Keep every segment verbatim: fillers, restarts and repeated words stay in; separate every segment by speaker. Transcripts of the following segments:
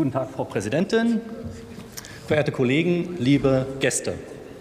Speaker 1: Guten Tag, Frau Präsidentin, verehrte Kollegen, liebe Gäste.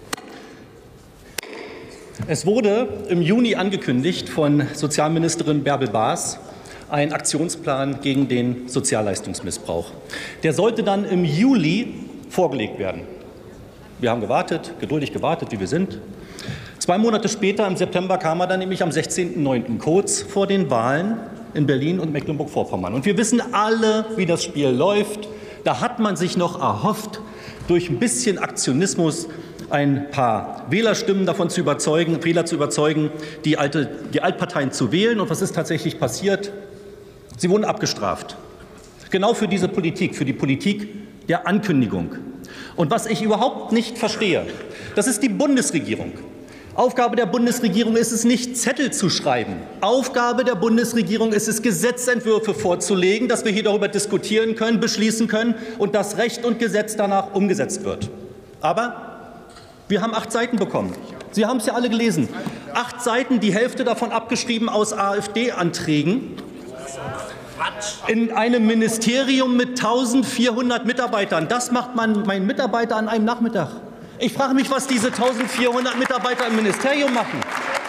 Speaker 1: Es wurde im Juni angekündigt von Sozialministerin Bärbel Baas ein Aktionsplan gegen den Sozialleistungsmissbrauch. Der sollte dann im Juli vorgelegt werden. Wir haben gewartet, geduldig gewartet, wie wir sind. Zwei Monate später, im September, kam er dann nämlich am sechzehnten neunten kurz vor den Wahlen in Berlin und Mecklenburg-Vorpommern. Und wir wissen alle, wie das Spiel läuft. Da hat man sich noch erhofft, durch ein bisschen Aktionismus ein paar Wählerstimmen davon zu überzeugen, Wähler zu überzeugen, die, alte, die Altparteien zu wählen. Und was ist tatsächlich passiert? Sie wurden abgestraft. Genau für diese Politik, für die Politik der Ankündigung. Und was ich überhaupt nicht verstehe, das ist die Bundesregierung. Aufgabe der Bundesregierung ist es nicht, Zettel zu schreiben. Aufgabe der Bundesregierung ist es, Gesetzentwürfe vorzulegen, dass wir hier darüber diskutieren können, beschließen können und dass Recht und Gesetz danach umgesetzt wird. Aber wir haben acht Seiten bekommen. Sie haben es ja alle gelesen. Acht Seiten, die Hälfte davon abgeschrieben aus AfD-Anträgen. In einem Ministerium mit eintausendvierhundert Mitarbeitern. Das macht man mein Mitarbeiter an einem Nachmittag. Ich frage mich, was diese eintausendvierhundert Mitarbeiter im Ministerium machen.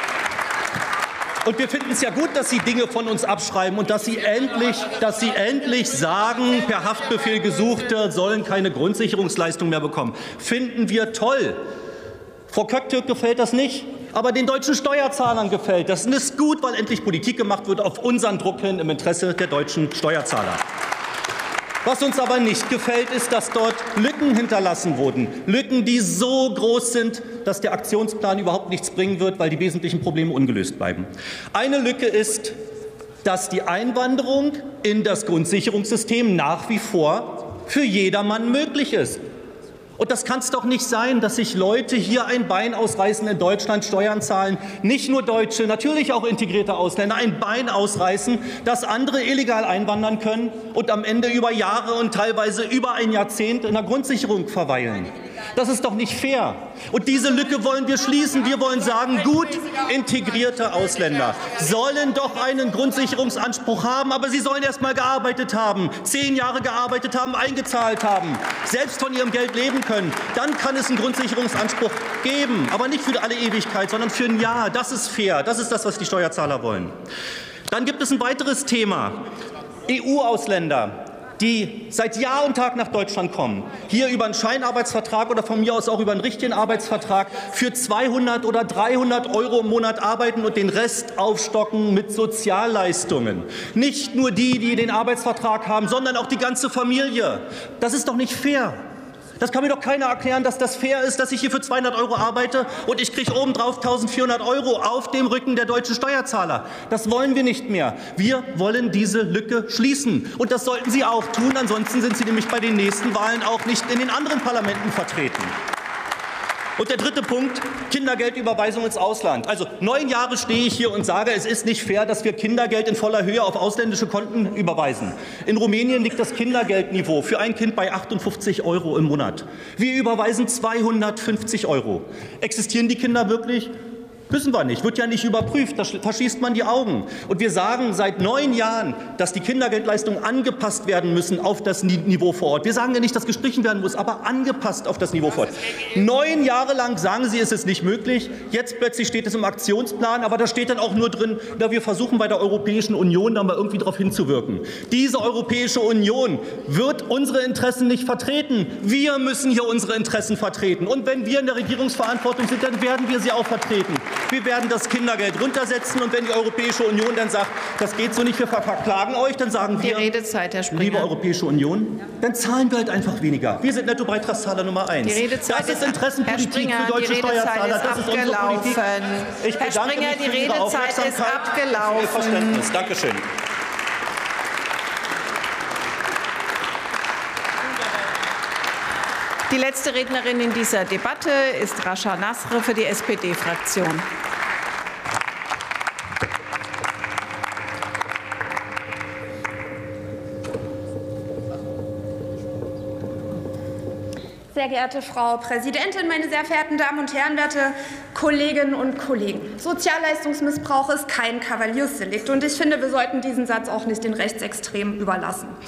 Speaker 1: Und wir finden es ja gut, dass Sie Dinge von uns abschreiben und dass Sie endlich, dass Sie endlich sagen, per Haftbefehl Gesuchte sollen keine Grundsicherungsleistung mehr bekommen. Finden wir toll. Frau Köcktürk gefällt das nicht, aber den deutschen Steuerzahlern gefällt das. Und das ist gut, weil endlich Politik gemacht wird auf unseren Druck hin im Interesse der deutschen Steuerzahler. Was uns aber nicht gefällt, ist, dass dort Lücken hinterlassen wurden. Lücken, die so groß sind, dass der Aktionsplan überhaupt nichts bringen wird, weil die wesentlichen Probleme ungelöst bleiben. Eine Lücke ist, dass die Einwanderung in das Grundsicherungssystem nach wie vor für jedermann möglich ist. Und das kann es doch nicht sein, dass sich Leute hier ein Bein ausreißen in Deutschland, Steuern zahlen, nicht nur Deutsche, natürlich auch integrierte Ausländer, ein Bein ausreißen, dass andere illegal einwandern können und am Ende über Jahre und teilweise über ein Jahrzehnt in der Grundsicherung verweilen. Das ist doch nicht fair. Und diese Lücke wollen wir schließen. Wir wollen sagen, gut integrierte Ausländer sollen doch einen Grundsicherungsanspruch haben, aber sie sollen erst mal gearbeitet haben, zehn Jahre gearbeitet haben, eingezahlt haben, selbst von ihrem Geld leben können. Dann kann es einen Grundsicherungsanspruch geben, aber nicht für alle Ewigkeit, sondern für ein Jahr. Das ist fair. Das ist das, was die Steuerzahler wollen. Dann gibt es ein weiteres Thema. E U-Ausländer, die seit Jahr und Tag nach Deutschland kommen, hier über einen Scheinarbeitsvertrag oder von mir aus auch über einen richtigen Arbeitsvertrag für zweihundert oder dreihundert Euro im Monat arbeiten und den Rest aufstocken mit Sozialleistungen. Nicht nur die, die den Arbeitsvertrag haben, sondern auch die ganze Familie. Das ist doch nicht fair. Das kann mir doch keiner erklären, dass das fair ist, dass ich hier für zweihundert Euro arbeite und ich kriege obendrauf eintausendvierhundert Euro auf dem Rücken der deutschen Steuerzahler. Das wollen wir nicht mehr. Wir wollen diese Lücke schließen. Und das sollten Sie auch tun. Ansonsten sind Sie nämlich bei den nächsten Wahlen auch nicht in den anderen Parlamenten vertreten. Und der dritte Punkt, Kindergeldüberweisung ins Ausland. Also neun Jahre stehe ich hier und sage, es ist nicht fair, dass wir Kindergeld in voller Höhe auf ausländische Konten überweisen. In Rumänien liegt das Kindergeldniveau für ein Kind bei achtundfünfzig Euro im Monat. Wir überweisen zweihundertfünfzig Euro. Existieren die Kinder wirklich? Wissen wir nicht, wird ja nicht überprüft, da verschließt man die Augen. Und wir sagen seit neun Jahren, dass die Kindergeldleistungen angepasst werden müssen auf das Niveau vor Ort. Wir sagen ja nicht, dass gestrichen werden muss, aber angepasst auf das Niveau vor Ort. Neun Jahre lang sagen Sie, es ist nicht möglich. Jetzt plötzlich steht es im Aktionsplan, aber da steht dann auch nur drin, na, wir versuchen bei der Europäischen Union da mal irgendwie darauf hinzuwirken. Diese Europäische Union wird unsere Interessen nicht vertreten. Wir müssen hier unsere Interessen vertreten. Und wenn wir in der Regierungsverantwortung sind, dann werden wir sie auch vertreten. Wir werden das Kindergeld runtersetzen, und wenn die Europäische Union dann sagt, das geht so nicht, wir verklagen euch, dann sagen wir,
Speaker 2: die Redezeit, Herr Springer.
Speaker 1: Liebe Europäische Union, dann zahlen wir halt einfach weniger. Wir sind Nettobeitragszahler Nummer eins.
Speaker 2: Die Redezeit
Speaker 1: das ist Interessenpolitik
Speaker 2: Springer,
Speaker 1: für deutsche Steuerzahler. Das ist unsere Politik. Ich
Speaker 2: Herr
Speaker 1: bedanke
Speaker 2: Springer,
Speaker 1: mich
Speaker 2: die
Speaker 1: für Ihre
Speaker 2: Redezeit
Speaker 1: Aufmerksamkeit
Speaker 2: ist abgelaufen.
Speaker 1: und für Ihr Verständnis. Dankeschön.
Speaker 2: Die letzte Rednerin in dieser Debatte ist Rascha Nasr für die S P D-Fraktion.
Speaker 3: Sehr geehrte Frau Präsidentin, meine sehr verehrten Damen und Herren, werte Kolleginnen und Kollegen! Sozialleistungsmissbrauch ist kein Kavaliersdelikt, und ich finde, wir sollten diesen Satz auch nicht den Rechtsextremen überlassen.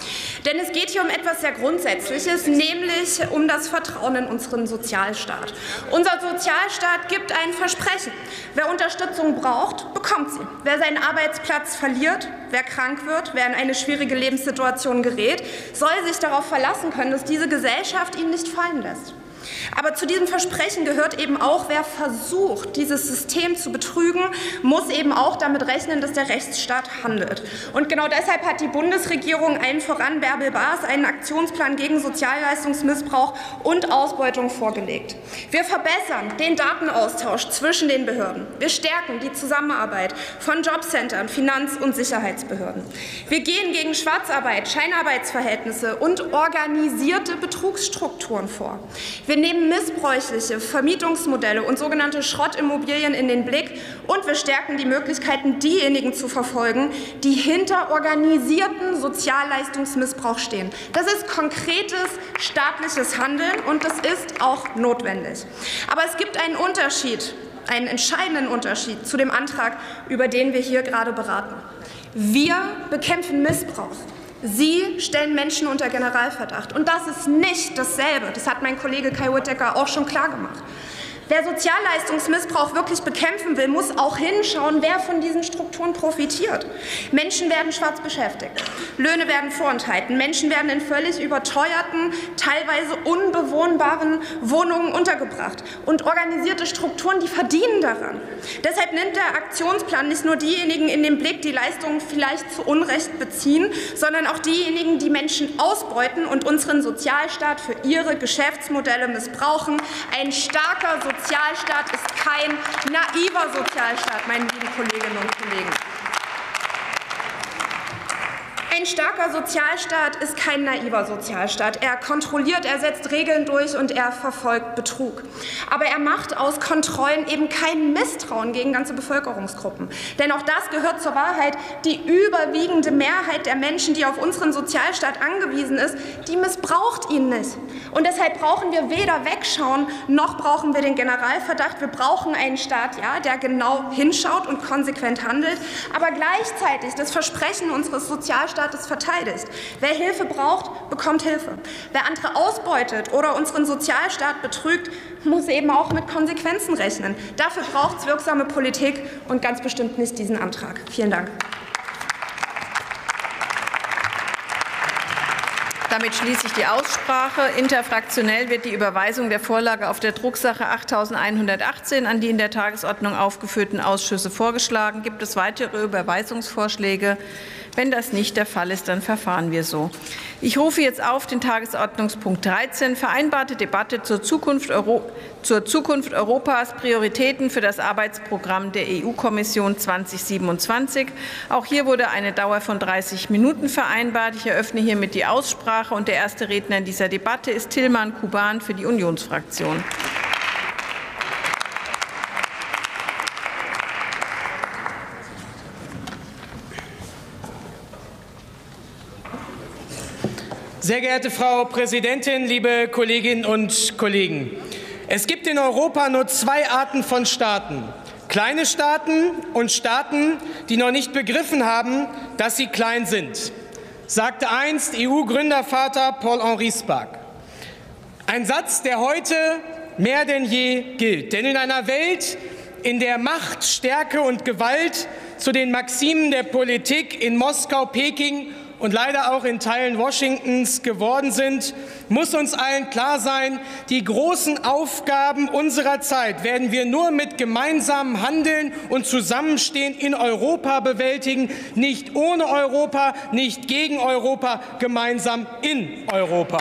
Speaker 3: Denn es geht hier um etwas sehr Grundsätzliches, nämlich um das Vertrauen in unseren Sozialstaat. Unser Sozialstaat gibt ein Versprechen. Wer Unterstützung braucht, bekommt sie. Wer seinen Arbeitsplatz verliert, wer krank wird, wer in eine schwierige Lebenssituation gerät, soll sich darauf verlassen können, dass diese Gesellschaft ihn nicht fallen lässt. Aber zu diesem Versprechen gehört eben auch, wer versucht, dieses System zu betrügen, muss eben auch damit rechnen, dass der Rechtsstaat handelt. Und genau deshalb hat die Bundesregierung, allen voran Bärbel Baas, einen Aktionsplan gegen Sozialleistungsmissbrauch und Ausbeutung vorgelegt. Wir verbessern den Datenaustausch zwischen den Behörden. Wir stärken die Zusammenarbeit von Jobcentern, Finanz- und Sicherheitsbehörden. Wir gehen gegen Schwarzarbeit, Scheinarbeitsverhältnisse und organisierte Betrugsstrukturen vor. Wir nehmen missbräuchliche Vermietungsmodelle und sogenannte Schrottimmobilien in den Blick, und wir stärken die Möglichkeiten, diejenigen zu verfolgen, die hinter organisierten Sozialleistungsmissbrauch stehen. Das ist konkretes staatliches Handeln, und das ist auch notwendig. Aber es gibt einen Unterschied, einen entscheidenden Unterschied zu dem Antrag, über den wir hier gerade beraten. Wir bekämpfen Missbrauch. Sie stellen Menschen unter Generalverdacht. Und das ist nicht dasselbe. Das hat mein Kollege Kai Whittaker auch schon klar gemacht. Wer Sozialleistungsmissbrauch wirklich bekämpfen will, muss auch hinschauen, wer von diesen Strukturen profitiert. Menschen werden schwarz beschäftigt, Löhne werden vorenthalten, Menschen werden in völlig überteuerten, teilweise unbewohnbaren Wohnungen untergebracht. Und organisierte Strukturen, die verdienen daran. Deshalb nimmt der Aktionsplan nicht nur diejenigen in den Blick, die Leistungen vielleicht zu Unrecht beziehen, sondern auch diejenigen, die Menschen ausbeuten und unseren Sozialstaat für ihre Geschäftsmodelle missbrauchen. Ein starker Sozialstaat ist kein naiver Sozialstaat, meine lieben Kolleginnen und Kollegen. Ein starker Sozialstaat ist kein naiver Sozialstaat. Er kontrolliert, er setzt Regeln durch und er verfolgt Betrug. Aber er macht aus Kontrollen eben kein Misstrauen gegen ganze Bevölkerungsgruppen. Denn auch das gehört zur Wahrheit. Die überwiegende Mehrheit der Menschen, die auf unseren Sozialstaat angewiesen ist, die missbraucht ihn nicht. Und deshalb brauchen wir weder wegschauen, noch brauchen wir den Generalverdacht. Wir brauchen einen Staat, ja, der genau hinschaut und konsequent handelt, aber gleichzeitig das Versprechen unseres Sozialstaates verteidigt. Wer Hilfe braucht, bekommt Hilfe. Wer andere ausbeutet oder unseren Sozialstaat betrügt, muss eben auch mit Konsequenzen rechnen. Dafür braucht es wirksame Politik und ganz bestimmt nicht diesen Antrag. Vielen Dank.
Speaker 2: Damit schließe ich die Aussprache. Interfraktionell wird die Überweisung der Vorlage auf der Drucksache achttausendeinhundertachtzehn an die in der Tagesordnung aufgeführten Ausschüsse vorgeschlagen. Gibt es weitere Überweisungsvorschläge? Wenn das nicht der Fall ist, dann verfahren wir so. Ich rufe jetzt auf den Tagesordnungspunkt dreizehn, vereinbarte Debatte zur Zukunft, Euro, zur Zukunft Europas, Prioritäten für das Arbeitsprogramm der E U-Kommission zweitausendsiebenundzwanzig. Auch hier wurde eine Dauer von dreißig Minuten vereinbart. Ich eröffne hiermit die Aussprache, und der erste Redner in dieser Debatte ist Tilman Kuban für die Unionsfraktion.
Speaker 4: Sehr geehrte Frau Präsidentin, liebe Kolleginnen und Kollegen! Es gibt in Europa nur zwei Arten von Staaten: kleine Staaten und Staaten, die noch nicht begriffen haben, dass sie klein sind, sagte einst E U-Gründervater Paul-Henri Spaak. Ein Satz, der heute mehr denn je gilt. Denn in einer Welt, in der Macht, Stärke und Gewalt zu den Maximen der Politik in Moskau, Peking und leider auch in Teilen Washingtons geworden sind, muss uns allen klar sein, die großen Aufgaben unserer Zeit werden wir nur mit gemeinsamem Handeln und Zusammenstehen in Europa bewältigen, nicht ohne Europa, nicht gegen Europa, gemeinsam in Europa.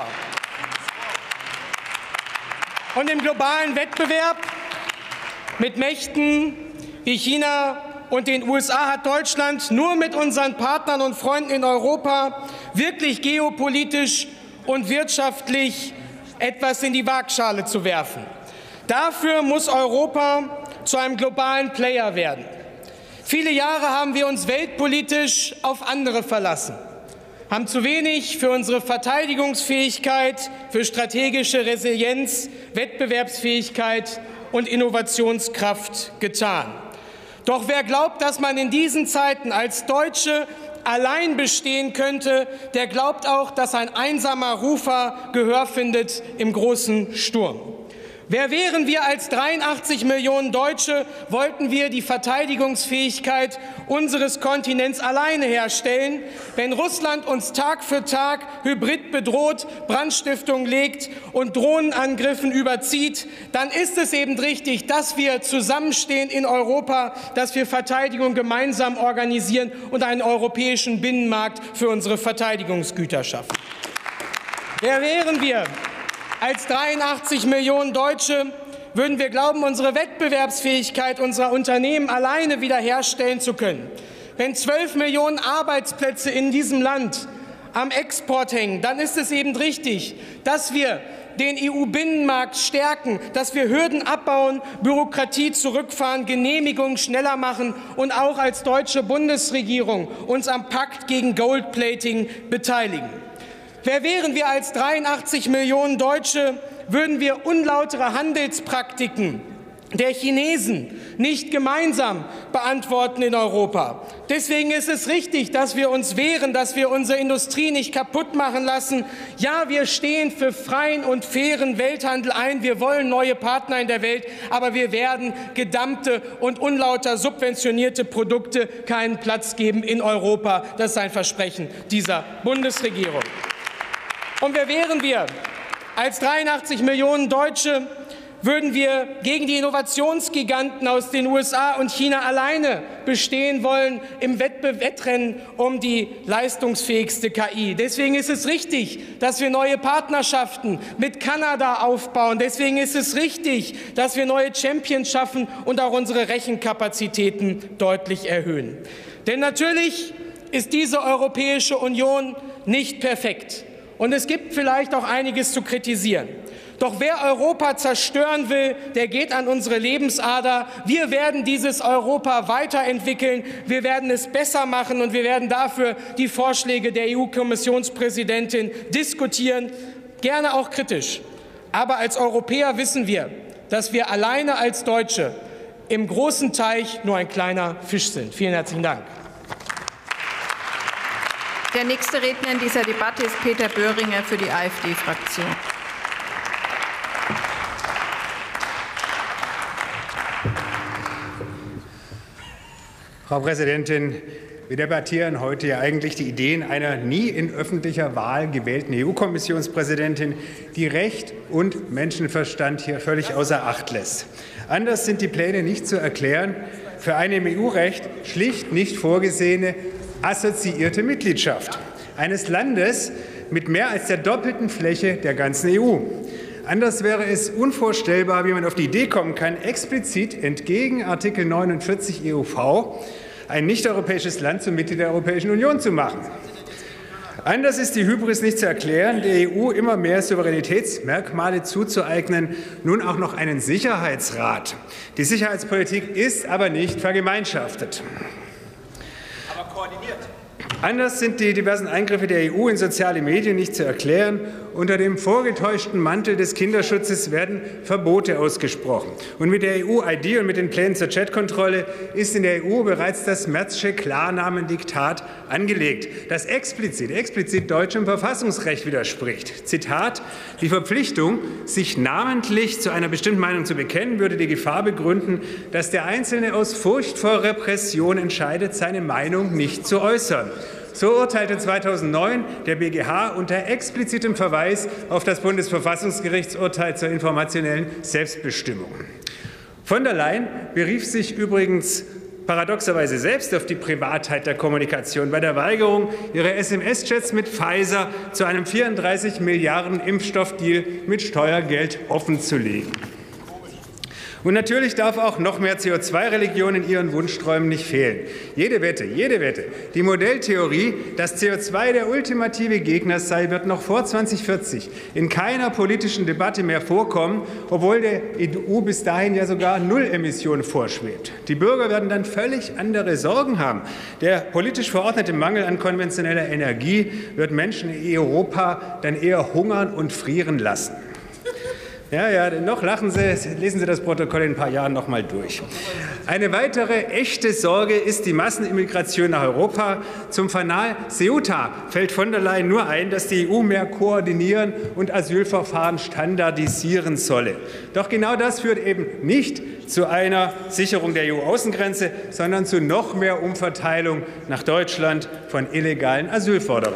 Speaker 4: Und im globalen Wettbewerb mit Mächten wie China und den U S A hat Deutschland nur mit unseren Partnern und Freunden in Europa wirklich geopolitisch und wirtschaftlich etwas in die Waagschale zu werfen. Dafür muss Europa zu einem globalen Player werden. Viele Jahre haben wir uns weltpolitisch auf andere verlassen, haben zu wenig für unsere Verteidigungsfähigkeit, für strategische Resilienz, Wettbewerbsfähigkeit und Innovationskraft getan. Doch wer glaubt, dass man in diesen Zeiten als deutsche allein bestehen könnte, der glaubt auch, dass ein einsamer Rufer Gehör findet im großen Sturm. Wer wären wir als dreiundachtzig Millionen Deutsche, wollten wir die Verteidigungsfähigkeit unseres Kontinents alleine herstellen, wenn Russland uns Tag für Tag hybrid bedroht, Brandstiftung legt und Drohnenangriffen überzieht, dann ist es eben richtig, dass wir zusammenstehen in Europa, dass wir Verteidigung gemeinsam organisieren und einen europäischen Binnenmarkt für unsere Verteidigungsgüter schaffen. Wer wären wir? Als dreiundachtzig Millionen Deutsche würden wir glauben, unsere Wettbewerbsfähigkeit unserer Unternehmen alleine wiederherstellen zu können. Wenn zwölf Millionen Arbeitsplätze in diesem Land am Export hängen, dann ist es eben richtig, dass wir den E U-Binnenmarkt stärken, dass wir Hürden abbauen, Bürokratie zurückfahren, Genehmigungen schneller machen und auch als deutsche Bundesregierung uns am Pakt gegen Goldplating beteiligen. Wer wären wir als dreiundachtzig Millionen Deutsche, würden wir unlautere Handelspraktiken der Chinesen nicht gemeinsam beantworten in Europa. Deswegen ist es richtig, dass wir uns wehren, dass wir unsere Industrie nicht kaputt machen lassen. Ja, wir stehen für freien und fairen Welthandel ein. Wir wollen neue Partner in der Welt, aber wir werden gedumpte und unlauter subventionierte Produkte keinen Platz geben in Europa. Das ist ein Versprechen dieser Bundesregierung. Und wer wären wir? Als dreiundachtzig Millionen Deutsche würden wir gegen die Innovationsgiganten aus den U S A und China alleine bestehen wollen im Wettrennen um die leistungsfähigste K I. Deswegen ist es richtig, dass wir neue Partnerschaften mit Kanada aufbauen. Deswegen ist es richtig, dass wir neue Champions schaffen und auch unsere Rechenkapazitäten deutlich erhöhen. Denn natürlich ist diese Europäische Union nicht perfekt. Und es gibt vielleicht auch einiges zu kritisieren. Doch wer Europa zerstören will, der geht an unsere Lebensader. Wir werden dieses Europa weiterentwickeln, wir werden es besser machen und wir werden dafür die Vorschläge der E U-Kommissionspräsidentin diskutieren, gerne auch kritisch. Aber als Europäer wissen wir, dass wir alleine als Deutsche im großen Teich nur ein kleiner Fisch sind. Vielen herzlichen Dank.
Speaker 2: Der nächste Redner in dieser Debatte ist Peter Böhringer für die AfD-Fraktion.
Speaker 5: Frau Präsidentin, wir debattieren heute ja eigentlich die Ideen einer nie in öffentlicher Wahl gewählten E U-Kommissionspräsidentin, die Recht und Menschenverstand hier völlig außer Acht lässt. Anders sind die Pläne nicht zu erklären für eine im E U-Recht schlicht nicht vorgesehene assoziierte Mitgliedschaft eines Landes mit mehr als der doppelten Fläche der ganzen E U. Anders wäre es unvorstellbar, wie man auf die Idee kommen kann, explizit entgegen Artikel neunundvierzig E U V ein nicht-europäisches Land zum Mitglied der Europäischen Union zu machen. Anders ist die Hybris nicht zu erklären, der E U immer mehr Souveränitätsmerkmale zuzueignen, nun auch noch einen Sicherheitsrat. Die Sicherheitspolitik ist aber nicht vergemeinschaftet. Aber koordiniert. Anders sind die diversen Eingriffe der E U in soziale Medien nicht zu erklären. Unter dem vorgetäuschten Mantel des Kinderschutzes werden Verbote ausgesprochen. Und mit der E U-I D und mit den Plänen zur Chatkontrolle ist in der E U bereits das Merzsche Klarnamendiktat angelegt, das explizit, explizit deutschem Verfassungsrecht widerspricht. Zitat: Die Verpflichtung, sich namentlich zu einer bestimmten Meinung zu bekennen, würde die Gefahr begründen, dass der Einzelne aus Furcht vor Repression entscheidet, seine Meinung nicht zu äußern. So urteilte zweitausendneun der B G H unter explizitem Verweis auf das Bundesverfassungsgerichtsurteil zur informationellen Selbstbestimmung. Von der Leyen berief sich übrigens paradoxerweise selbst auf die Privatheit der Kommunikation bei der Weigerung, ihre S M S-Chats mit Pfizer zu einem vierunddreißig Milliarden Impfstoffdeal mit Steuergeld offenzulegen. Und natürlich darf auch noch mehr C O zwei Religion in ihren Wunschträumen nicht fehlen. Jede Wette, jede Wette, die Modelltheorie, dass C O zwei der ultimative Gegner sei, wird noch vor zweitausendvierzig in keiner politischen Debatte mehr vorkommen, obwohl der E U bis dahin ja sogar Nullemissionen vorschwebt. Die Bürger werden dann völlig andere Sorgen haben. Der politisch verordnete Mangel an konventioneller Energie wird Menschen in Europa dann eher hungern und frieren lassen. Ja, ja, noch lachen Sie, lesen Sie das Protokoll in ein paar Jahren noch mal durch. Eine weitere echte Sorge ist die Massenimmigration nach Europa. Zum Fanal Ceuta fällt von der Leyen nur ein, dass die E U mehr koordinieren und Asylverfahren standardisieren solle. Doch genau das führt eben nicht zu einer Sicherung der E U-Außengrenze, sondern zu noch mehr Umverteilung nach Deutschland von illegalen Asylforderern.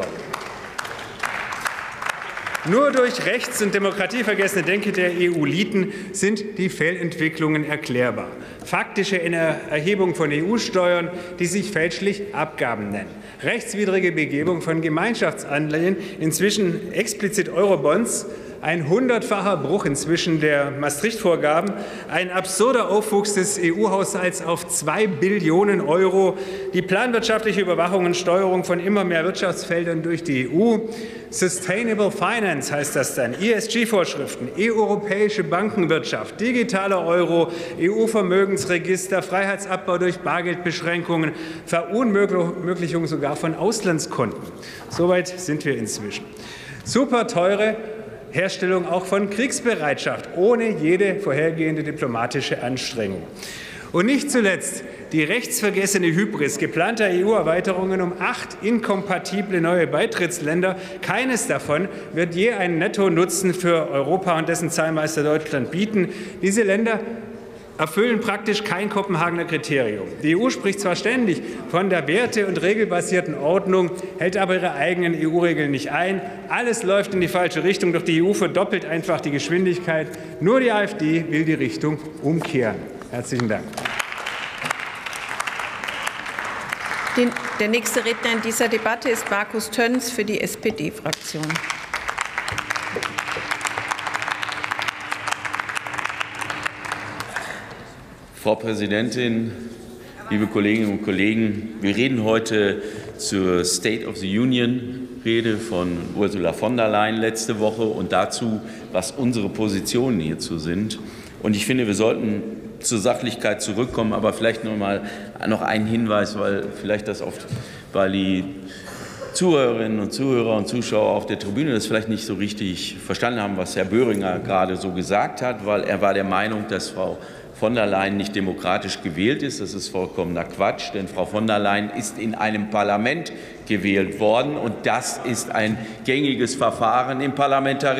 Speaker 5: Nur durch rechts- und demokratievergessene Denke der E U-Liten sind die Fehlentwicklungen erklärbar. Faktische Erhebung von E U-Steuern, die sich fälschlich Abgaben nennen. Rechtswidrige Begebung von Gemeinschaftsanleihen, inzwischen explizit Eurobonds, ein hundertfacher Bruch inzwischen der Maastricht-Vorgaben, ein absurder Aufwuchs des E U-Haushalts auf zwei Billionen Euro, die planwirtschaftliche Überwachung und Steuerung von immer mehr Wirtschaftsfeldern durch die E U, Sustainable Finance heißt das dann, E S G-Vorschriften, europäische Bankenwirtschaft, digitaler Euro, E U-Vermögensregister, Freiheitsabbau durch Bargeldbeschränkungen, Verunmöglichung sogar von Auslandskonten. Soweit sind wir inzwischen. Super teure Herstellung auch von Kriegsbereitschaft, ohne jede vorhergehende diplomatische Anstrengung. Und nicht zuletzt die rechtsvergessene Hybris geplanter E U-Erweiterungen um acht inkompatible neue Beitrittsländer. Keines davon wird je einen Netto-Nutzen für Europa und dessen Zahlmeister Deutschland bieten. Diese Länder erfüllen praktisch kein Kopenhagener Kriterium. Die E U spricht zwar ständig von der werte- und regelbasierten Ordnung, hält aber ihre eigenen E U-Regeln nicht ein. Alles läuft in die falsche Richtung, doch die E U verdoppelt einfach die Geschwindigkeit. Nur die AfD will die Richtung umkehren. Herzlichen Dank.
Speaker 2: Der nächste Redner in dieser Debatte ist Markus Töns für die S P D-Fraktion.
Speaker 6: Frau Präsidentin, liebe Kolleginnen und Kollegen! Wir reden heute zur State of the Union-Rede von Ursula von der Leyen letzte Woche und dazu, was unsere Positionen hierzu sind. Und ich finde, wir sollten zur Sachlichkeit zurückkommen, aber vielleicht noch mal noch einen Hinweis, weil vielleicht das oft, weil die Zuhörerinnen und Zuhörer und Zuschauer auf der Tribüne das vielleicht nicht so richtig verstanden haben, was Herr Böhringer gerade so gesagt hat, weil er war der Meinung, dass Frau von der Leyen nicht demokratisch gewählt ist. Das ist vollkommener Quatsch, denn Frau von der Leyen ist in einem Parlament gewählt worden, und das ist ein gängiges Verfahren im Parlamentarismus.